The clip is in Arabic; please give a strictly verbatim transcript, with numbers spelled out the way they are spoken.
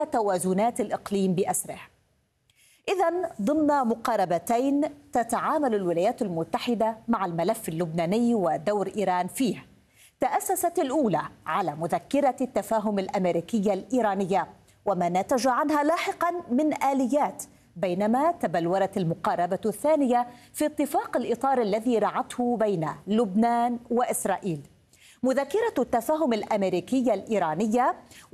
توازنات الإقليم بأسره. إذن ضمن مقاربتين تتعامل الولايات المتحدة مع الملف اللبناني ودور إيران فيه. تأسست الأولى على مذكرة التفاهم الأمريكية الإيرانية وما نتج عنها لاحقا من آليات، بينما تبلورت المقاربة الثانية في اتفاق الإطار الذي رعته بين لبنان وإسرائيل. مذكرة التفاهم الأمريكية الإيرانية